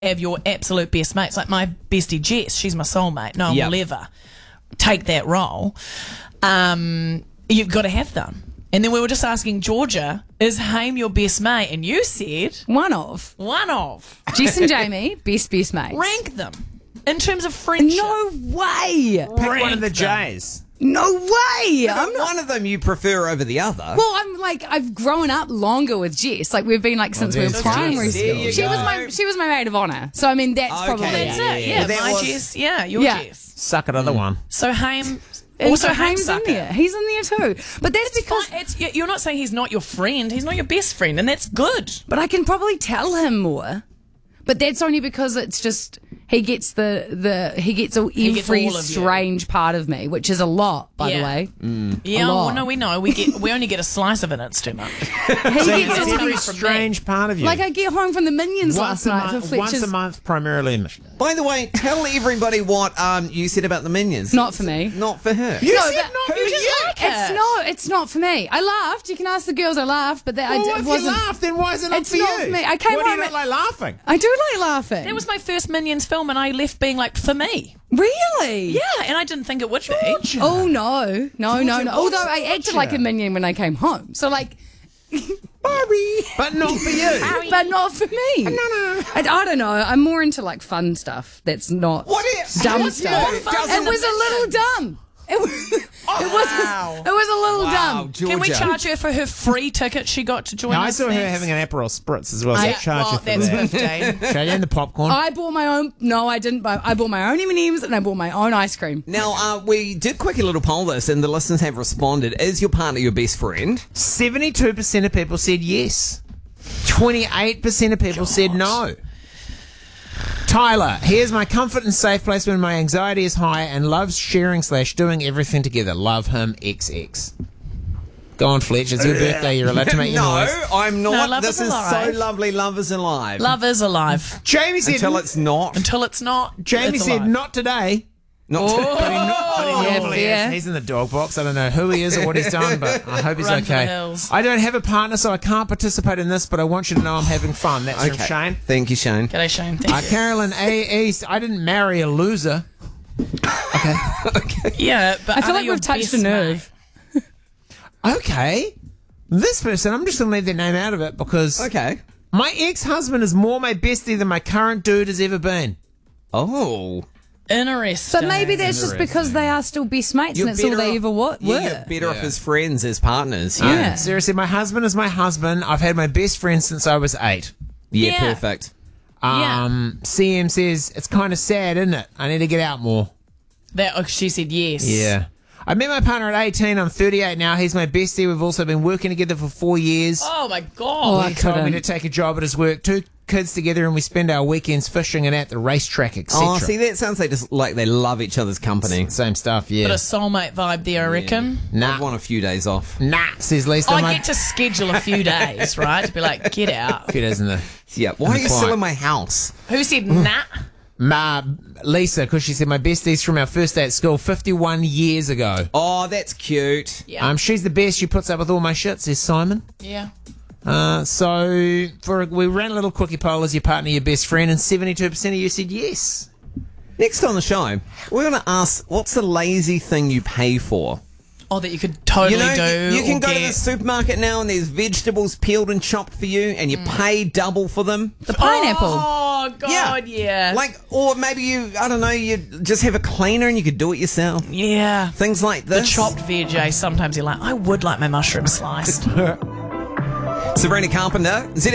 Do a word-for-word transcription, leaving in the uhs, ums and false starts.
have your absolute best mates. Like my bestie Jess, she's my soulmate. No one Yep. will ever take that role. Um, you've got to have them. And then we were just asking Georgia, is Haim your best mate? And you said One of. one of. Jess and Jamie, best, best mates. Rank them in terms of friendship. No way. Pick one Rank of the them. J's. No way. I'm But not. one of them you prefer over the other. Well, I'm like, I've grown up longer with Jess. Like, we've been like since we were there's primary Jess. school. There you She was go. my she was my maid of honour. So I mean, that's Okay, probably That's yeah, it. yeah, Yeah, yeah. That my was- Jess. Yeah, your Yeah. Jess. Suck another one. So Haim, And also so Haim Haim's in sucker. there. He's in there too. But that's because. Fine, It's, you're not saying he's not your friend. He's not your best friend, and that's good. But I can probably tell him more. But that's only because it's just he gets the the he gets all, He gets every all of you. strange part of me, which is a lot, by Yeah. the way. Yeah, lot. well, no, we know. We get we only get a slice of it. It's too much. He So gets it's all every these- strange part of you. like I get home from the Minions once last a night for month, once Fletcher's. a month, primarily in Michigan. By the way, tell everybody what um, you said about the Minions. Not for me. Not for her. You No, said but- not Who for just you. like It's it? not. It's not for me. I laughed. You can ask the girls. I laughed, but that Well, I, if it you wasn't. laugh, then why is it not It's for not you? for me. I came Why do you home not and- like laughing? I do like laughing. That was my first Minions film, and I left being like, for me. really. Yeah, and I didn't think it would be. Oh no, no, no, no. Although I acted Georgia. like a minion when I came home, so like, Barbie. But not for you. but not for me. No, no. I, I don't know. I'm more into like fun stuff. That's not What is dumb what's stuff. more fun It than was a little dumb. It was. It was. Wow. It was a little Wow, dumb. Georgia. Can we charge her for her free ticket she got to join Now, I us? saw her Thanks. having an Aperol Spritz as well. So I- I charge well, you for that's that. fifteen. Show you in the popcorn. I bought my own. No, I didn't buy. I bought my own M and M's and I bought my own ice cream. Now, uh, we did quickly little poll this, and the listeners have responded. Is your partner your best friend? seventy-two percent of people said yes. twenty-eight percent of people said no. Tyler, here's my comfort and safe place when my anxiety is high and loves sharing slash doing everything together. Love him, X X. Go on, Fletch. It's your birthday. You're allowed to make your no, noise. I'm not. love this is is alive. so lovely. Love is alive. Love is alive. Jamie said, Until it's not. Until it's not. Jamie it's said alive. not today. Not But he, not, but he Yeah, normally fair. is. He's in the dog box. I don't know who he is or what he's done, but I hope he's Run for the okay. hills. I don't have a partner, so I can't participate in this, but I want you to know I'm having fun. That's from Okay. Shane. Thank you, Shane. G'day, Shane. Thank Uh, Carolyn A. East, I didn't marry a loser. Okay. you. Yeah, but I feel are like they your we've touched best a nerve. mate? Okay. This person, I'm just going to leave their name out of it because Okay. my ex-husband is more my bestie than my current dude has ever been. Oh. Interesting. But maybe that's just because they are still best mates You're and that's all better they off- ever wa- Yeah, were. you're better off as friends, as partners. Yeah. Yeah. Seriously, my husband is my husband. I've had my best friend since I was eight. Yeah, Yeah. perfect. Yeah. Um, C M says, it's kind of sad, isn't it? I need to get out more. That, oh, she said yes. Yeah. I met my partner at eighteen. I'm thirty-eight now. He's my bestie. We've also been working together for four years. Oh, my Oh, God. I He told me couldn't. to take a job at his work. Two kids together, and we spend our weekends fishing and at the racetrack, et cetera. Oh, see, that sounds like just like they love each other's company. Same stuff, Bit yeah. of soulmate vibe there, I reckon. Nah, I'd want a few days off. nah, says Lisa. I My- get to schedule a few days, right? To be like, get out. It isn't it? Yeah. Why are you Quiet. still in my house? Who said nah? Ma, Lisa, because she said my bestie's from our first day at school fifty-one years ago. Oh, that's cute. Yeah. Um, she's the best. She puts up with all my shit, says Simon. yeah. Uh, so for we ran a little quickie poll: is your partner your best friend? And seventy-two percent of you said yes. Next on the show, we're going to ask, what's the lazy thing you pay for? Oh, that you could totally You know, do. you, you can or go to get. the supermarket now and there's vegetables peeled and chopped for you and you pay double for them. The pineapple. Oh, God, yeah. Like, or maybe you, I don't know, you just have a cleaner and you could do it yourself. yeah. Things like The this. chopped veg, eh? Sometimes you're like, I would like my mushroom sliced. Sabrina Carpenter, Z